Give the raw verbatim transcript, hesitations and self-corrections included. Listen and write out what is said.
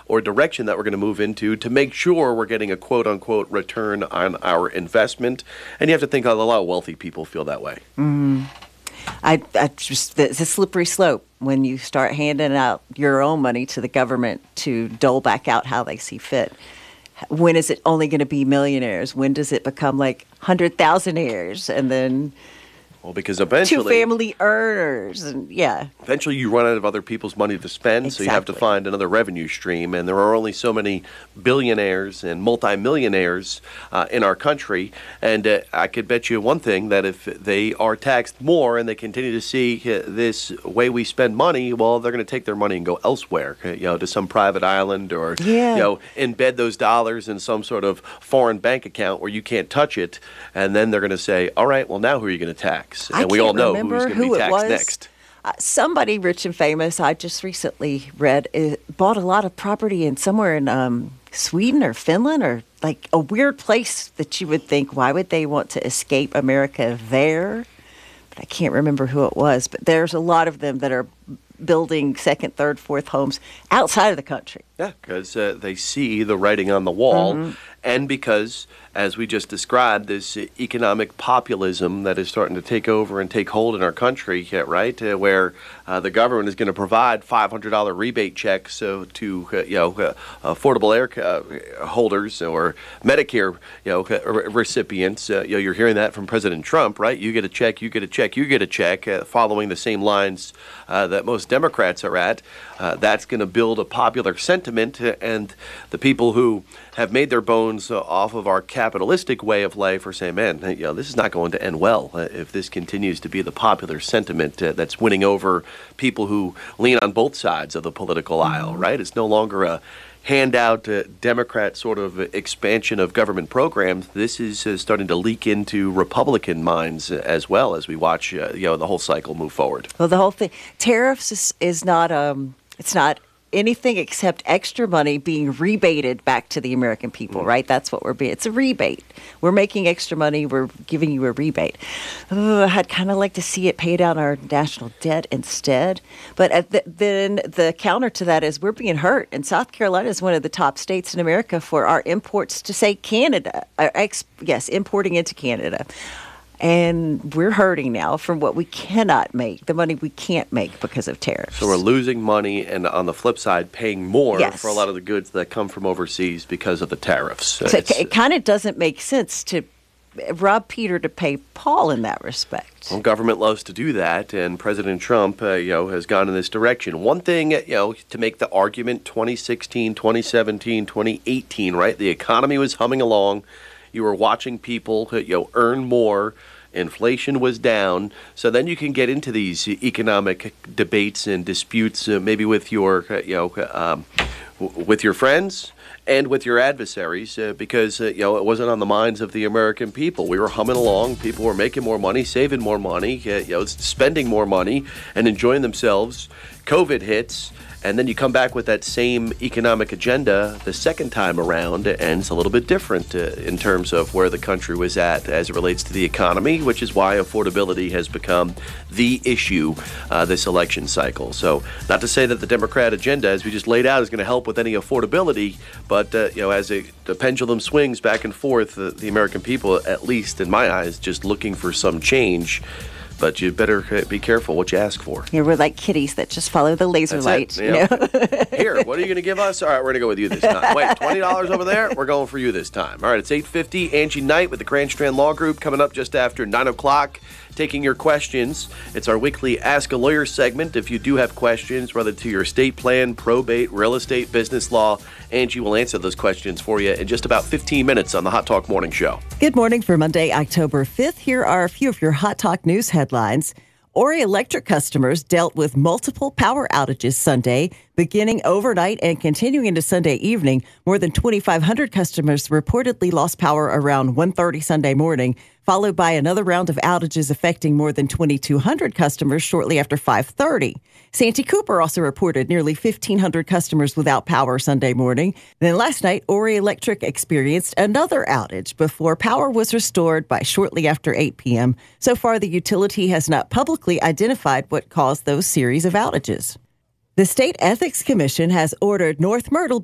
or direction that we're going to move into to make sure we're getting a quote-unquote return on our investment. And you have to think a lot of wealthy people feel that way. Mm-hmm. I, I just it's a slippery slope when you start handing out your own money to the government to dole back out how they see fit. When is it only going to be millionaires? When does it become like hundred thousandaires and then well, because eventually two family earners and yeah. Eventually, you run out of other people's money to spend, exactly. So you have to find another revenue stream. And there are only so many billionaires and multimillionaires uh, in our country. And uh, I could bet you one thing, that if they are taxed more and they continue to see uh, this way we spend money, well, they're going to take their money and go elsewhere, you know, to some private island or yeah. you know, embed those dollars in some sort of foreign bank account where you can't touch it. And then they're going to say, all right, well, now who are you going to tax? I and we all know who's going to who be taxed was. next. Uh, somebody rich and famous, I just recently read, uh, bought a lot of property in somewhere in um, Sweden or Finland or like a weird place that you would think, why would they want to escape America there? But I can't remember who it was. But there's a lot of them that are building second, third, fourth homes outside of the country. Yeah, because uh, they see the writing on the wall, mm-hmm. and because, as we just described, this economic populism that is starting to take over and take hold in our country, right, uh, where uh, the government is going to provide five hundred dollars rebate checks uh, to uh, you know uh, affordable air uh, holders or Medicare you know uh, recipients. Uh, you know, you're hearing that from President Trump, right? You get a check, you get a check, you get a check, uh, following the same lines uh, that most Democrats are at. Uh, that's going to build a popular sentiment, uh, and the people who have made their bones uh, off of our capitalistic way of life are saying, man, you know, this is not going to end well uh, if this continues to be the popular sentiment uh, that's winning over people who lean on both sides of the political aisle, mm-hmm. right? It's no longer a handout uh, Democrat sort of expansion of government programs. This is uh, starting to leak into Republican minds uh, as well as we watch uh, you know the whole cycle move forward. Well, the whole thing, tariffs is, is not um, it's not anything except extra money being rebated back to the American people, mm-hmm. right? That's what we're being. It's a rebate. We're making extra money. We're giving you a rebate. Uh, I'd kind of like to see it pay down our national debt instead. But at the, then the counter to that is we're being hurt. And South Carolina is one of the top states in America for our imports to, say, Canada. Uh, ex, yes, importing into Canada. And we're hurting now from what we cannot make, the money we can't make because of tariffs. So we're losing money and on the flip side, paying more yes. for a lot of the goods that come from overseas because of the tariffs. So it, it kind of doesn't make sense to rob Peter to pay Paul in that respect. Well, government loves to do that, and President Trump, uh, you know, has gone in this direction. One thing, you know, to make the argument, twenty sixteen, twenty seventeen, twenty eighteen, right? The economy was humming along. You were watching people, you know, earn more. Inflation was down. So then you can get into these economic debates and disputes, uh, maybe with your, uh, you know, um, w- with your friends and with your adversaries, uh, because uh, you know it wasn't on the minds of the American people. We were humming along. People were making more money, saving more money, uh, you know, spending more money, and enjoying themselves. COVID hits. And then you come back with that same economic agenda the second time around, and it's a little bit different uh, in terms of where the country was at as it relates to the economy, which is why affordability has become the issue uh, this election cycle. So not to say that the Democrat agenda, as we just laid out, is going to help with any affordability, but uh, you know, as it, the pendulum swings back and forth, uh, the American people, at least in my eyes, just looking for some change. But you better be careful what you ask for. Here we're like kitties that just follow the laser That's light. It, you know? Here, what are you going to give us? All right, we're going to go with you this time. Wait, twenty dollars over there? We're going for you this time. All right, it's eight fifty. Angie Knight with the Grand Strand Law Group coming up just after nine o'clock. Taking your questions. It's our weekly Ask a Lawyer segment. If you do have questions, whether to your estate plan, probate, real estate, business law, Angie will answer those questions for you in just about fifteen minutes on the Hot Talk Morning Show. Good morning for Monday, October fifth. Here are a few of your Hot Talk news headlines. Ori Electric customers dealt with multiple power outages Sunday, beginning overnight and continuing into Sunday evening. More than twenty-five hundred customers reportedly lost power around one thirty Sunday morning, followed by another round of outages affecting more than twenty-two hundred customers shortly after five thirty. Santee Cooper also reported nearly fifteen hundred customers without power Sunday morning. Then last night, Ori Electric experienced another outage before power was restored by shortly after eight p.m. So far, the utility has not publicly identified what caused those series of outages. The State Ethics Commission has ordered North Myrtle